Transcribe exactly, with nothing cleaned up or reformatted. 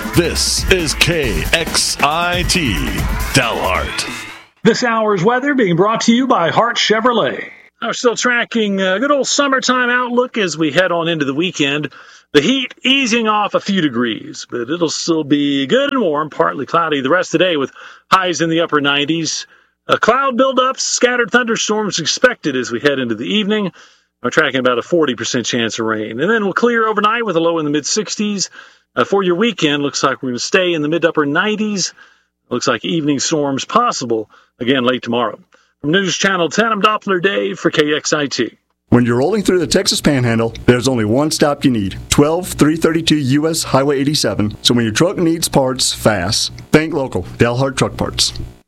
This is K X I T, Dalhart. This hour's weather being brought to you by Hart Chevrolet. We're still tracking a good old summertime outlook as we head on into the weekend. The heat easing off a few degrees, but it'll still be good and warm, partly cloudy the rest of the day with highs in the upper nineties. A cloud buildups, scattered thunderstorms expected as we head into the evening. We're tracking about a forty percent chance of rain. And then we'll clear overnight with a low in the mid-sixties. Uh, for your weekend, looks like we're going to stay in the mid-upper nineties. Looks like evening storms possible again late tomorrow. From News Channel ten, I'm Doppler Dave for K X I T. When you're rolling through the Texas Panhandle, there's only one stop you need, twelve three thirty-two U S Highway eighty-seven. So when your truck needs parts fast, think local, Dalhart Truck Parts.